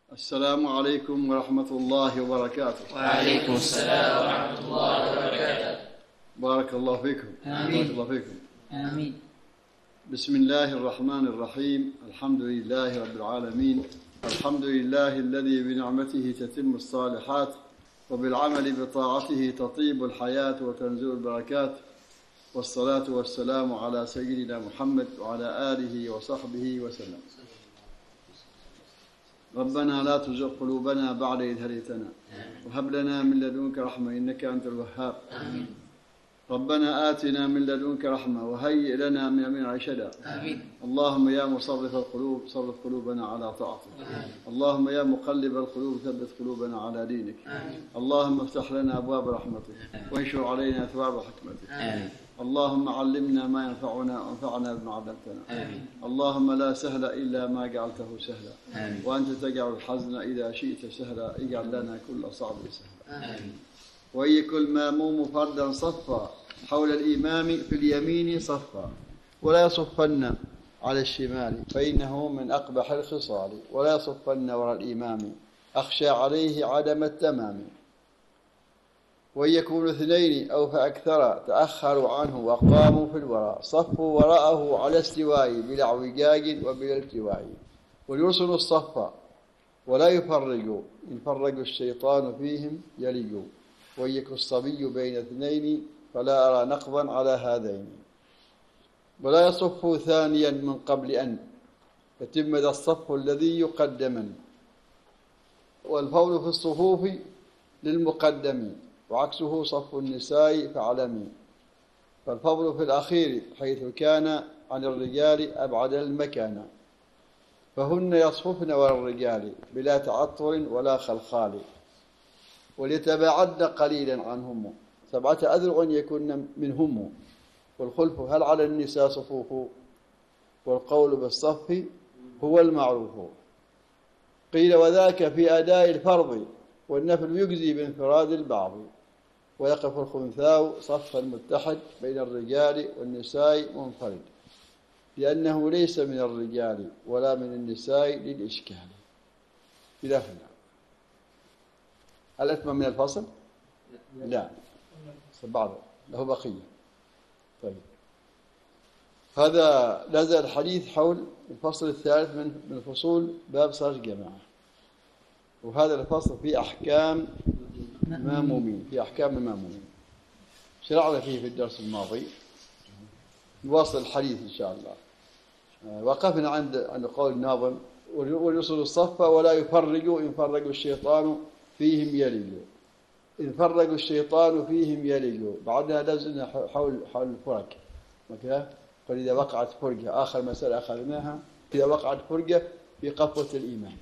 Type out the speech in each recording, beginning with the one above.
السلام عليكم ورحمة الله وبركاته. وعليكم السلام ورحمة الله وبركاته. بارك الله فيكم. آمين. بارك الله فيكم. آمين. بسم الله الرحمن الرحيم. الحمد لله رب العالمين. الحمد لله الذي بنعمته تتم الصالحات وبالعمل بطاعته تطيب الحياة وتنزل البركات، والصلاة والسلام على سيدنا محمد وعلى آله وصحبه وسلم. ربنا لا تزغ قلوبنا بعد إذ هديتنا وهب لنا من لدنك رحمة إنك أنت الوهاب. آمين. ربنا آتنا من لدنك رحمة وهيئ لنا من أمرنا رشدا. آمين. اللهم يا مصرف القلوب صرف قلوبنا على طاعتك. اللهم يا مقلب القلوب ثبت قلوبنا على دينك. آمين. اللهم افتح لنا أبواب رحمتك وانشر علينا ثواب حكمتك. آمين. اللهم علمنا ما ينفعنا وانفعنا بما علمتنا. آمين. اللهم لا سهل إلا ما جعلته سهلا، آمين. وأنت تجعل الحزن إذا شئت سهلا، اجعل لنا كل صعب سهلا. آمين. ويكن الماموم فردا صفا حول الإمام في اليمين صفا، ولا يصفن على الشمال فإنه من أقبح الخصال، ولا يصفن وراء الإمام أخشى عليه عدم التمام. ويكون اثنين أو فأكثر تأخروا عنه وقاموا في الوراء صفوا وراءه على استواء بلا اعوجاج وبلا التواء. وليرسلوا الصف ولا يفرقوا، إن فرقوا الشيطان فيهم يليوا. ويك الصبي بين اثنين فلا أرى نقضا على هذين. ولا يصف ثانيا من قبل أن يتم ذا الصف الذي يقدما. والفول في الصفوف للمقدم وعكسه صف النساء فاعلمي. فالفضل في الأخير حيث كان عن الرجال أبعد المكان، فهن يصففن وراء الرجال بلا تعطر ولا خلخال. وليتباعدن قليلا عنهم 7 أذرع يكن منهم. والخلف هل على النساء صفوف، والقول بالصف هو المعروف. قيل وذاك في أداء الفرض، والنفل يجزي بانفراد البعض. ويقف الخنثاء صفا متحد بين الرجال والنساء منفرد، لأنه ليس من الرجال ولا من النساء للإشكال. إلى هنا. هل أتمم من الفصل؟ لا، بعض له بقية. طيب، هذا نزل الحديث حول الفصل الثالث من فصول باب صلاة الجماعة، وهذا الفصل في أحكام المامومين، في أحكام المامومين شرعنا فيه في الدرس الماضي. نواصل الحديث إن شاء الله. وقفنا عند قول الناظم: وليصلوا الصف ولا يفرقوا، إن فرقوا الشيطان فيهم يلجوا. إن فرقوا الشيطان فيهم يلجوا. بعدها نزلنا حول الفرق. قل إذا وقعت فرقة، آخر مسألة أخذناها، إذا وقعت فرقة في قفوة الإيمان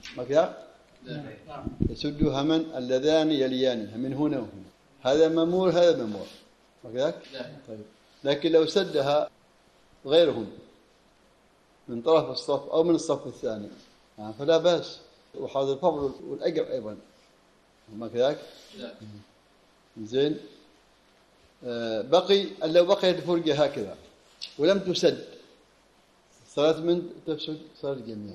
يسدها من اللذان يليانها من هنا وهنا، هذا ممور هذا ممور. طيب، لكن لو سدها غيرهم من طرف الصف أو من الصف الثاني فلا بأس، وهذا الفضل والأجر أيضا. ما كذاك؟ زين. بقي لو بقيت الفرقة هكذا ولم تسد، صلاة من تفسد صلاة الجميع.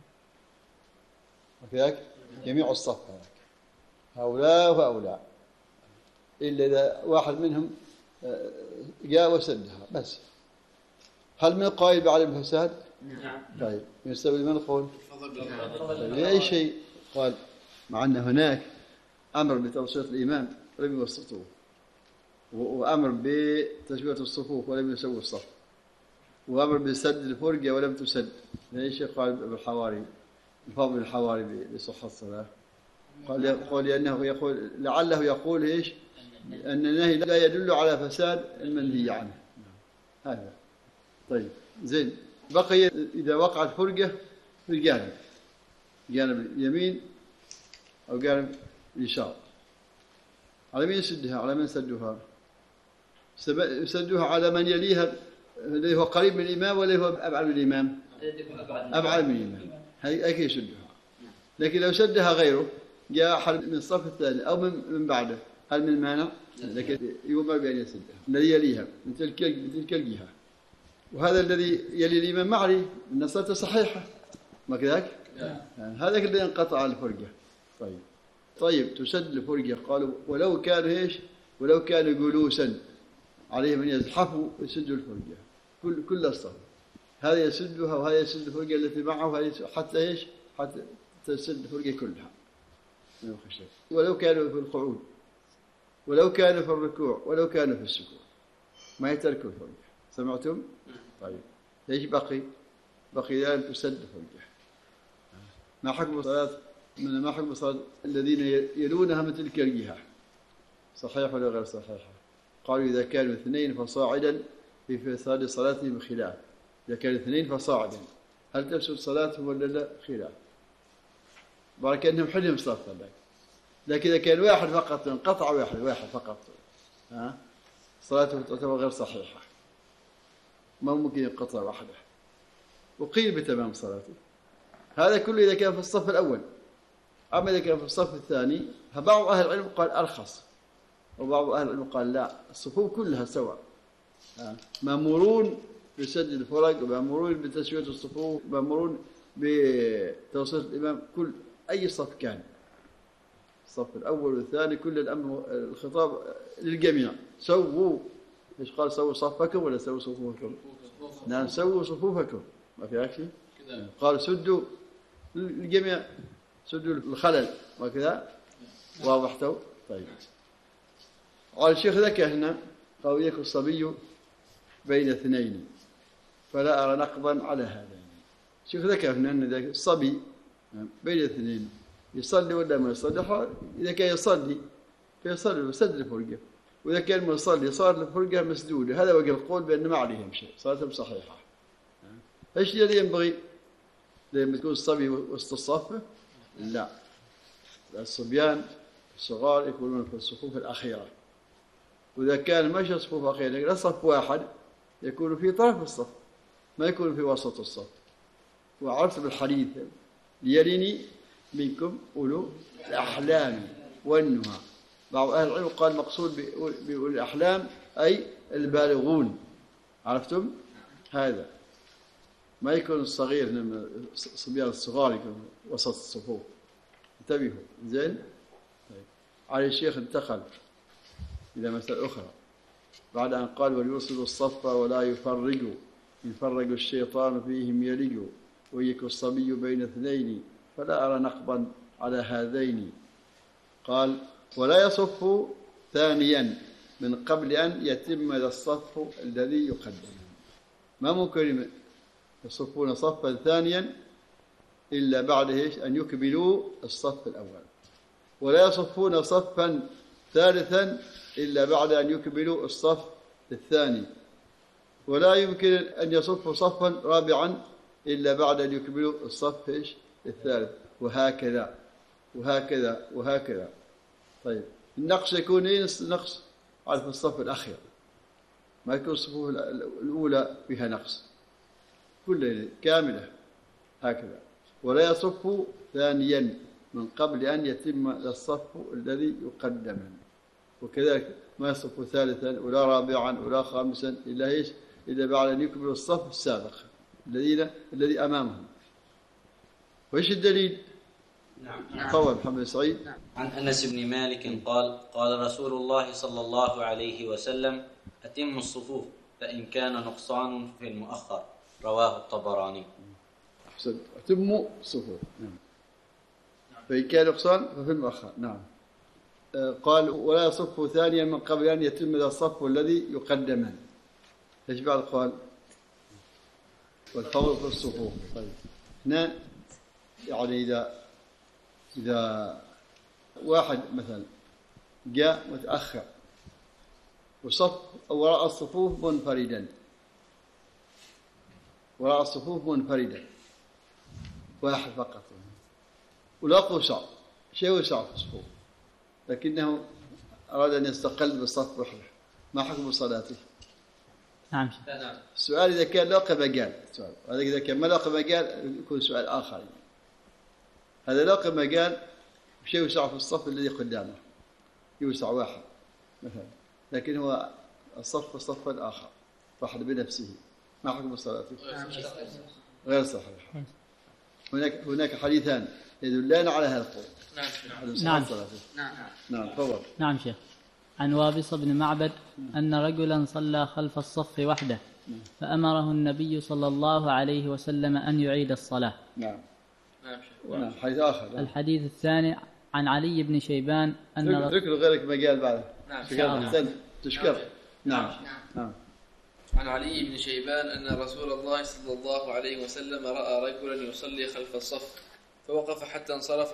وكذلك جميع الصف هؤلاء وهؤلاء، إلا إذا واحد منهم جاء وسدها بس. هل من قائل بعدم الفساد؟ نعم. طيب، يستوي من القول؟ لأي شيء قال؟ مع أن هناك أمر بتوسيط الإمام ولم يوسطوه، وأمر بتسوية الصفوف ولم يسوي الصف، وأمر بسد الفرقة ولم تسد. لأي شيء قال بالحواري الفضل الحواري بصحة الصلاة؟ قال لأنه يقول لعله يقول إيش؟ أن النهي لا يدل على فساد المنهي عنه. هذا طيب. زين. بقي إذا وقعت فرقة في الجانب، جانب اليمين أو جانب اليسار، على من يسدها؟ على من سدها؟ يسدها على من يليها، اللي هو قريب من الإمام ولا هو أبعد من الإمام؟ أبعد من الإمام، هيك يسدها. لكن لو سدها غيره، جاء أحد من الصف الثاني أو من بعده، هل من مانع؟ لكن يؤمر بأن يسدها الذي يليها من تلك الجهة. وهذا الذي يلي الإمام معري أن صلاته صحيحة، ما كذاك؟ يعني هذا اللي انقطع الفرقة. طيب تسد الفرقة. قالوا ولو كانوا إيش؟ ولو كانوا جلوسا عليهم أن يزحفوا يسدوا الفرقة كل الصف، هذا يسدها وهذا يسد الفرقة التي معه حتى إيش؟ حتى تسد الفرقة كلها. ولو كانوا في القعود، ولو كانوا في الركوع، ولو كانوا في السكون، ما يتركوا الفرقة. سمعتم؟ طيب ايش بقي؟ بقي أن تسد الفرقة. ما حكم الصلاة الذين يلونها من تلك الجهة؟ صحيح ولا غير صحيح؟ قالوا إذا كانوا 2 فصاعدا في فساد صلاتهم خلاف. إذا كانوا 2 فصاعدا هل تفسد صلاتهم ولا لا؟ خلاف. بارك أنهم حلهم صفا. لكن إذا كان واحد فقط انقطع واحد فقط صلاته تعتبر غير صحيحة، ما ممكن ينقطع وحده وقيل بتمام صلاته. هذا كله إذا كان في الصف الأول. أما إذا كان في الصف الثاني فبعض أهل العلم قال أرخص، وبعض أهل العلم قال لا، الصفوف كلها سواء، مأمورون بسد الفرق، ومأمورون بتسوية الصفوف، مأمورون بتوسيط الإمام. كل أي صف كان، الصف الأول والثاني، كل الأمر الخطاب للجميع. سووا، إيش قال؟ سووا صفكم ولا سووا صفوفكم؟ نعم سووا صفوفكم، ما في شيء. قال سدوا الجميع، سدوا الخلل وكذا. واضحتوا؟ طيب. قال الشيخ ذكى هنا قال يكن الصبي بين 2 فلا أرى نقضا على هذين. الشيخ ذكى هنا أن الصبي بين 2 يصلي ولا ما يصلي. إذا كان يصلي فيصلي وسد الفرقة، وإذا كان ما يصلي صار الفرقة مسدودة. هذا وجه القول بأن ما عليهم شيء، صلاتهم صحيحة. إيش الذي ينبغي لما تكون الصبي وسط الصف؟ لا، الصبيان الصغار يكونون في الصفوف الأخيرة، وإذا كان ماشي صفوف أخيرة لا صف واحد يكون في طرف الصف، ما يكون في وسط الصف. وعرفت بالحديث ليلني منكم أولو الأحلام والنهى. بعض أهل العلم قال مقصود بأولي الأحلام أي البالغون. عرفتم؟ هذا ما يكون الصغير، الصبيان الصغار يكون وسط الصفوف. انتبهوا زين. طيب. علي الشيخ انتقل إلى مسألة أخرى بعد أن قال وليوصلوا الصف ولا يفرقوا، إن فرق الشيطان فيهم يلجوا، ويك الصبي بين 2 فلا أرى نقضا على هذين. قال ولا يصف ثانيا من قبل أن يتم الصف الذي يقدم. ما ممكن يصفون صفا ثانيا إلا بعد أن يكملوا الصف الأول، ولا يصفون صفا ثالثا إلا بعد أن يكملوا الصف الثاني، ولا يمكن أن يصفوا صفا رابعا إلا بعد أن يكملوا الصف الثالث، وهكذا وهكذا وهكذا. طيب النقص يكون نقص على الصف الأخير، ما يكون الصفوف الأولى فيها نقص، كلها كاملة هكذا. ولا يصف ثانيا من قبل أن يتم الصف الذي يقدم، وكذلك ما يصف ثالثا ولا رابعا ولا خامسا إلا بعد أن يكمل الصف السابق الذي أمامهم. وإيش الدليل؟ نعم. تفضل محمد سعيد. عن أنس بن مالك قال قال رسول الله صلى الله عليه وسلم أتموا الصفوف فإن كان نقصان في المؤخر. رواه الطبراني. أحسن. أتموا الصفوف. نعم. فإن كان نقصان ففي المؤخر. نعم. قال ولا يصف ثانيا من قبل أن يتم الصف الذي يقدم. ايش بعد قال؟ والفضل في الصفوف. طيب هنا يعني إذا واحد مثلا جاء متأخر وصف وراء الصفوف منفردا، وراء الصفوف منفردا واحد فقط، ولا وسع شيء وسع في الصفوف، لكنه أراد أن يستقل بالصف وحده، ما حكم صلاته؟ نعم. السؤال إذا كان لاقى مجال، السؤال هذا إذا كان ما لاقى مجال يكون سؤال آخر. هذا لاقى مجال شيء يوسع في الصف الذي قدامه، يوسع واحد مثلا، لكن هو الصف الآخر واحد بنفسه، ما حكم صلاته؟ غير صحيح. هناك حديثان يدلان على هذا القول. نعم. نعم تفضل. نعم شيخ. عن وابص بن معبد أن رجلا صلى خلف الصف وحده فأمره النبي صلى الله عليه وسلم أن يعيد الصلاة. نعم. نعم حديث آخر. الحديث الثاني عن علي بن شيبان أن ذكر غيرك ما قال بعد. نعم. تشكر. نعم. نعم. عن علي بن شيبان أن رسول الله صلى الله عليه وسلم رأى رجلا يصلي خلف الصف فوقف حتى انصرف